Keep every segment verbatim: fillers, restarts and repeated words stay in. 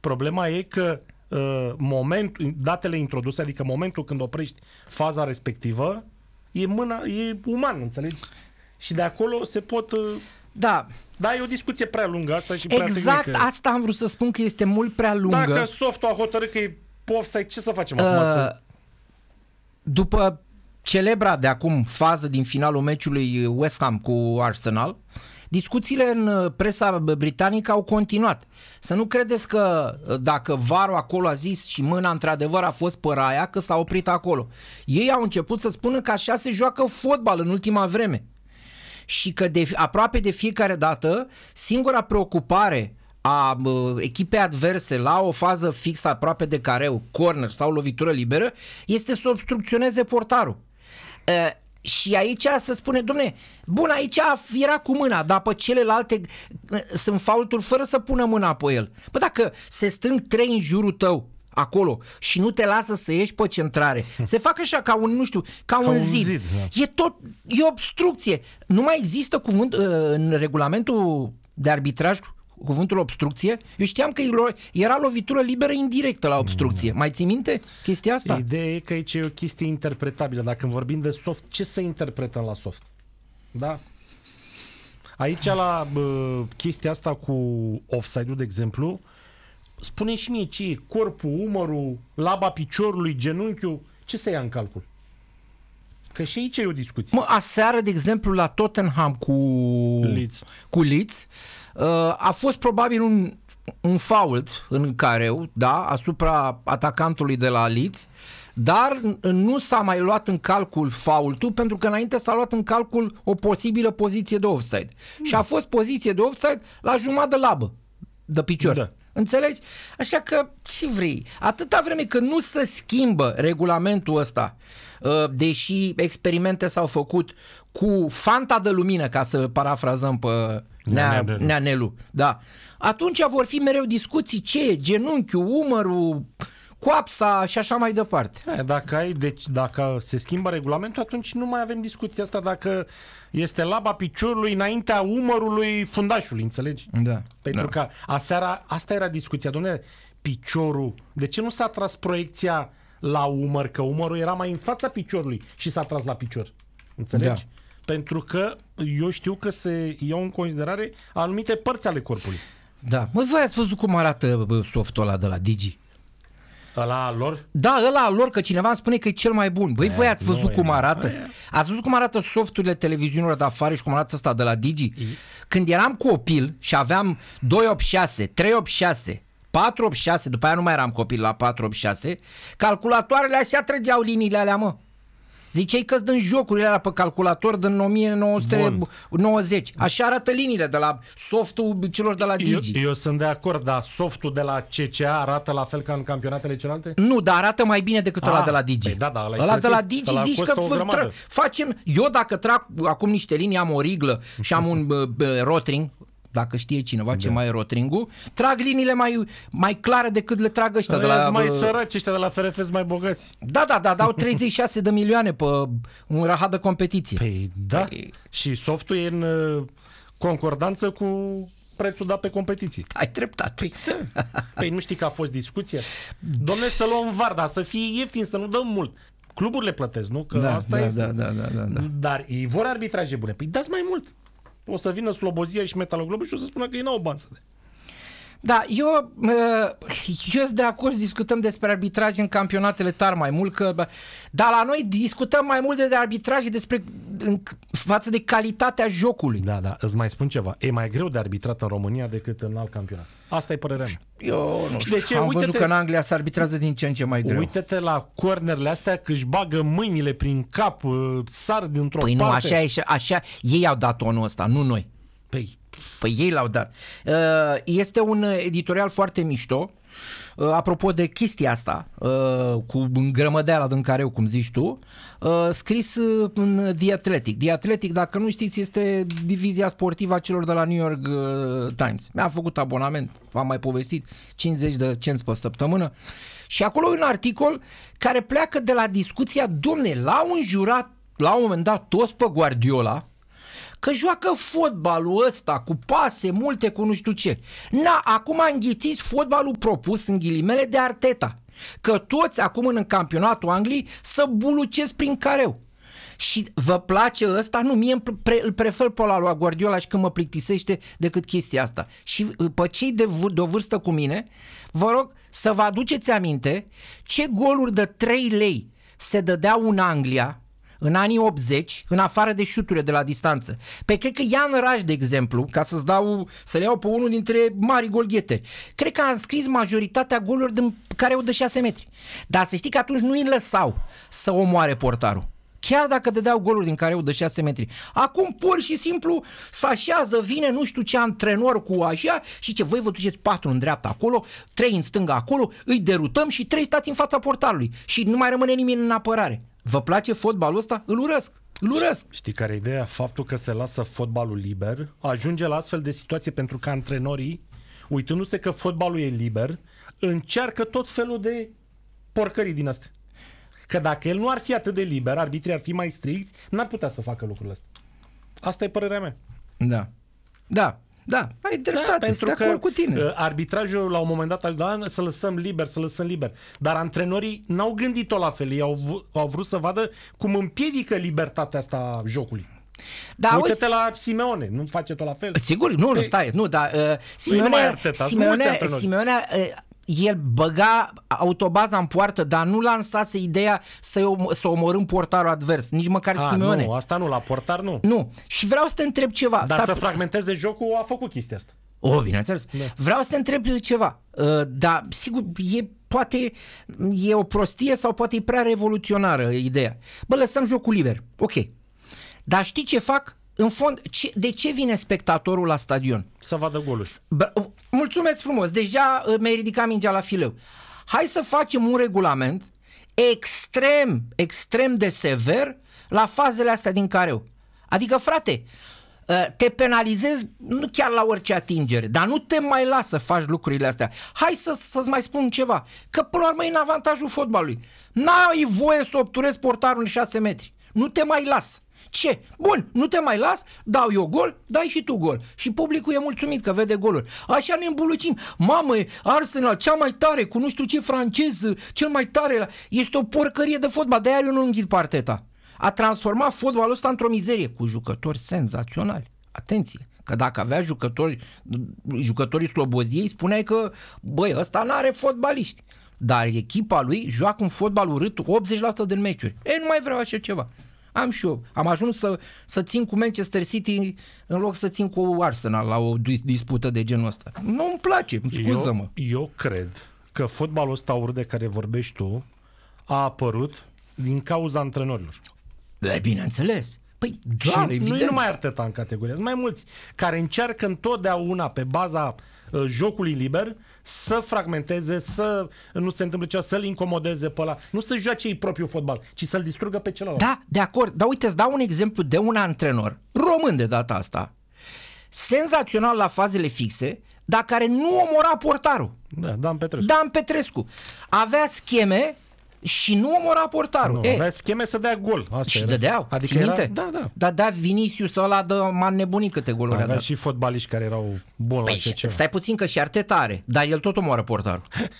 Problema e că uh, momentul, datele introduse, adică momentul când oprești faza respectivă, e mâna, e uman, înțelegi? Și de acolo se pot... Uh, da. Da, e o discuție prea lungă asta și prea Exact, tehnică. asta am vrut să spun, că este mult prea lungă. Dacă softul a hotărât că e offside, ce să facem uh, acum? Să... După celebra de acum fază din finalul meciului West Ham cu Arsenal, discuțiile în presa britanică au continuat. Să nu credeți că dacă V A R-ul acolo a zis și mâna într-adevăr a fost pe raia, că s-a oprit acolo. Ei au început să spună că așa se joacă fotbal în ultima vreme. Și că de, aproape de fiecare dată, singura preocupare a uh, echipei adverse la o fază fixă aproape de careu, corner sau lovitură liberă, este să obstrucționeze portarul. Uh, și aici se spune, dom'le, bun, aici era cu mâna, dar pe celelalte uh, sunt faulturi fără să pună mâna pe el. Păi dacă se strâng trei în jurul tău acolo și nu te lasă să ieși pe centrare, se fac așa ca un, nu știu, ca, ca un, un zid, zid da. E tot, e obstrucție. Nu mai există cuvânt uh, în regulamentul de arbitraj cuvântul obstrucție. Eu știam că era lovitură liberă indirectă la obstrucție. Mm. Mai ții minte chestia asta? Ideea e că aici e o chestie interpretabilă. Dacă vorbim de soft, ce să interpretăm la soft? Da? Aici la bă, chestia asta cu offside-ul, de exemplu, spune și mie ce e corpul, umărul, laba piciorului, genunchiul, ce să ia în calcul? Că și aici e o discuție. Mă, aseară, de exemplu, la Tottenham cu Leeds, cu Leeds a fost probabil un, un fault în careu, da, asupra atacantului de la Leeds, dar nu s-a mai luat în calcul faultul, pentru că înainte s-a luat în calcul o posibilă poziție de offside. Mm. Și a fost poziție de offside la jumătate de labă, de picior. Da. Înțelegi? Așa că, ce vrei? Atâta vreme că nu se schimbă regulamentul ăsta, deși experimente s-au făcut cu fanta de lumină, ca să parafrazăm pe Nea, Nea Nelu, da. Atunci vor fi mereu discuții ce e genunchiul, umărul, coapsa și așa mai departe. Dacă, ai, deci, dacă se schimbă regulamentul, atunci nu mai avem discuția asta dacă este laba piciorului înaintea umărului fundașului, înțelegi? Da. Pentru da. că aseara, asta era discuția, dom'le, piciorul, de ce nu s-a tras proiecția la umăr, că umărul era mai în fața piciorului și s-a tras la picior, înțelegi? Da. Pentru că eu știu că se iau în considerare anumite părți ale corpului. Da. Măi, voi ați văzut cum arată softul ăla de la Digi? Ăla lor? Da, ăla lor, că cineva îmi spune că e cel mai bun. Băi, voi ați văzut cum arată? Ați văzut cum arată softurile televiziunilor de afară și cum arată ăsta de la Digi? Când eram copil și aveam doi opt șase, trei opt șase, patru opt șase, după aia nu mai eram copil la patru opt șase, calculatoarele așa trăgeau liniile alea, mă. Ziceai că-ți dă jocurile alea pe calculator din o mie nouă sute nouăzeci. Bun. Așa arată liniile de la softul celor de la Digi. Eu, eu sunt de acord, dar softul de la C C A arată la fel ca în campionatele celelalte? Nu, dar arată mai bine decât ăla de la Digi. Păi da, da, ăla, ăla de la Digi zici că tra- facem... Eu dacă trag acum niște linii, am o riglă și am un uh, rotring, dacă știe cineva da. ce mai e rotring-ul, trag liniile mai, mai clare decât le trag ăștia de la... mai săraci, ăștia de la F R F sunt mai bogați. Da, da, da, dau treizeci și șase de milioane pe un rahat de competiție. Păi da, păi... și softul e în uh, concordanță cu prețul dat pe competiții. Ai dreptate. Păi, păi nu știi că a fost discuție? Dom'le, să luăm V A R, dar să fie ieftin, să nu dăm mult. Cluburile plătesc, nu? Că da, asta da, este. Da, da, da, da, da. Dar ei vor arbitraje bune. Păi dați mai mult. O să vină Slobozia și Metaloglobu și o să spună că ei n-au bani să dea. Da, eu, eu sunt de acord să discutăm despre arbitraj în campionatele tari mai mult, că, dar la noi discutăm mai mult de arbitraj despre în, față de calitatea jocului. Da, da, îți mai spun ceva. E mai greu de arbitrat în România decât în alt campionat. Asta e părerea mea. Eu nu știu. De ce? Am Uite-te, văzut că în Anglia se arbitrează din ce în ce mai greu. Uite-te la cornerele astea că își bagă mâinile prin cap, sar dintr-o păi parte. Păi nu, așa, așa, așa, ei au dat tonul ăsta, nu noi. Păi... Păi ei l-au dat. Este un editorial foarte mișto, apropo de chestia asta, cu îngrămădeala din careu, cum zici tu, scris în The Athletic. The Athletic, dacă nu știți, este divizia sportivă a celor de la New York Times. Mi-am făcut abonament, v-am mai povestit, cincizeci de cenți pe săptămână. Și acolo e un articol care pleacă de la discuția, domne, l-au înjurat la un moment dat toți pe Guardiola, că joacă fotbalul ăsta cu pase multe, cu nu știu ce. Na, acum înghițiți fotbalul propus în ghilimele de Arteta. Că toți acum în campionatul Angliei să bulucesc prin careu. Și vă place ăsta? Nu, mie pre- îl prefer pe ăla lui Guardiola și când mă plictisește decât chestia asta. Și pe cei de, v- de o vârstă cu mine, vă rog să vă aduceți aminte ce goluri de trei lei se dădeau în Anglia în anii optzeci, în afară de șuturile de la distanță. Pe cred că Ian Rush, de exemplu, ca să-ți dau, să le iau pe unul dintre mari golgheteri, cred că a înscris majoritatea golurilor din care au de șase metri. Dar să știi că atunci nu îi lăsau să omoare portarul. Chiar dacă dădeau goluri din care au de șase metri. Acum pur și simplu se așează, vine nu știu ce antrenor cu așa și ce, voi vă duceți patru în dreapta acolo, trei în stânga acolo, îi derutăm și trei stați în fața portarului și nu mai rămâne nimeni în apărare. Vă place fotbalul ăsta? Îl urăsc. Îl urăsc. Știi care e ideea? Faptul că se lasă fotbalul liber ajunge la astfel de situație pentru că antrenorii, uitându-se că fotbalul e liber, încearcă tot felul de porcării din astea. Că dacă el nu ar fi atât de liber, arbitrii ar fi mai stricți, n-ar putea să facă lucrurile astea. Asta e părerea mea. Da. Da. Da, ai dreptate, Da, pentru sunt de acord că cu tine. arbitrajul la un moment dat aș da să lăsăm liber, să lăsăm liber. Dar antrenorii n-au gândit-o la fel. Ei au, v- au vrut să vadă cum împiedică libertatea asta a jocului. Da, Uite-te auzi, la Simeone, nu face tot la fel. sigur, nu, nu, Ei, stai, nu, dar uh, numai Simeone, Arteta, sunt mulți Simeone, antrenori. Simeone uh, el băga autobaza în poartă, dar nu lansase ideea să, să omorâm portarul advers, nici măcar A, Simeone. nu, asta nu, la portar nu. Nu. Și vreau să te întreb ceva. Dar S-a- să fragmenteze jocul a făcut chestia asta. Oh, bineînțeles. Da. Vreau să te întreb ceva. Uh, dar, sigur, e, poate e o prostie sau poate e prea revoluționară ideea. Bă, lăsăm jocul liber. Ok. Dar știi ce fac? În fond, ce, de ce vine spectatorul la stadion? Să vadă goluri. Bă, mulțumesc frumos. Deja uh, mi-ai ridicat mingea la fileu. Hai să facem un regulament extrem, extrem de sever la fazele astea din careu. Adică, frate, te penalizezi nu chiar la orice atingere, dar nu te mai lasă să faci lucrurile astea. Hai să, să-ți mai spun ceva, că până la urmă e în avantajul fotbalului. N-ai voie să obturezi portarul în șase metri. Nu te mai las. Ce? Bun, nu te mai las, dau eu gol, dai și tu gol. Și publicul e mulțumit că vede goluri. Așa ne îmbulucim. Mamă, Arsenal, cea mai tare, cu nu știu ce francez, cel mai tare. Este o porcărie de fotbal, de-aia eu nu înghit pe Arteta. A transformat fotbalul ăsta într-o mizerie cu jucători senzaționali. Atenție, că dacă avea jucători, jucătorii Sloboziei, spuneai că, băi, ăsta n-are fotbaliști. Dar echipa lui joacă un fotbal urât optzeci la sută din meciuri. Ei, nu mai vreau așa ceva. Am și eu. Am ajuns să, să țin cu Manchester City în loc să țin cu Arsenal la o dispută de genul ăsta. Nu-mi place, scuză-mă. Eu, eu cred că fotbalul ăsta urât de care vorbești tu a apărut din cauza antrenorilor. E, bineînțeles. Păi, Și da, nu evident. e numai Arteta în categorie, sunt mai mulți care încearcă întotdeauna pe baza uh, jocului liber să fragmenteze, să nu se întâmple ceva, să-l incomodeze pe ăla, nu să joace ei propriul fotbal, ci să-l distrugă pe celălalt. Da, de acord. Dar uite, îți dau un exemplu de un antrenor, român de data asta, senzațional la fazele fixe, dar care nu omora portarul. Da, Dan Petrescu. Dan Petrescu. Avea scheme și nu omora portarul. Nu, avea scheme să dea gol. Asta și era. dădeau, Adică ții era, minte? da, da. Dar da, Vinicius ăla dă m-a nebunit câte goluri a Avea dat. și fotbaliști care erau buni la Păi, ce ceva. stai puțin că și Arteta are, dar el tot omoară portarul.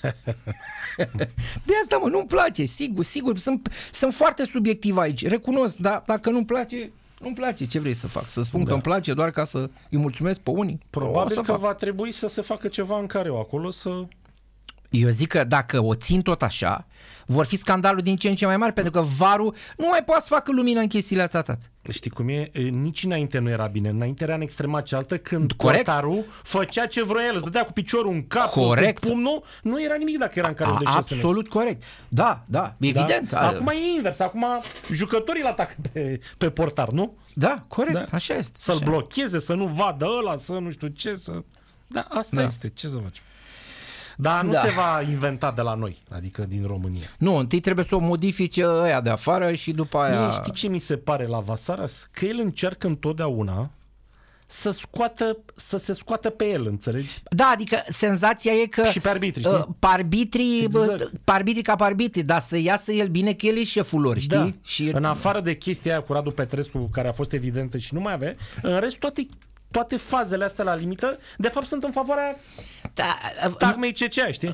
De asta, mă, nu-mi place, sigur, sigur, sunt, sunt foarte subiectiv aici, recunosc, dar dacă nu-mi place, nu-mi place, ce vrei să fac? Să spun da. că îmi place doar ca să îi mulțumesc pe unii? Probabil O să că fac. va trebui să se facă ceva în careu acolo, să... Eu zic că dacă o țin tot așa, vor fi scandaluri din ce în ce mai mari, pentru că varul nu mai poate să facă lumină în chestiile astea, tată. Știi cum e? Nici înainte nu era bine. Înainte era în extrema cealaltă când Corect. portarul făcea ce vrea el. Îți dădea cu piciorul în cap, Corect. cu pumnul. Nu era nimic dacă era în care A, de șase absolut corect. Da, da, evident. Da? Acum e invers. Acum jucătorii îl atacă pe, pe portar, nu? Da, corect, Da. așa este. Să-l așa. blocheze, să nu vadă ăla, să nu știu ce, să... Da, asta Da. este. Ce să facem? Dar nu Da. se va inventa de la noi, adică din România. Nu, întâi trebuie să o modifice ăia de afară și după aia... Mie, știi ce mi se pare la Vasaras? Că el încearcă întotdeauna să scoată, să se scoată pe el, înțelegi? Da, adică senzația e că și pe arbitri, știi? Uh, pe arbitrii, exact. pe arbitrii ca pe arbitri, dar să iasă el bine că el e șeful lor, știi? Da. Și în afară de chestia aia cu Radu Petrescu, care a fost evidentă și nu mai avea, în rest toate toate fazele astea la limită, de fapt sunt în favoarea da, Tagmei C C A, știi?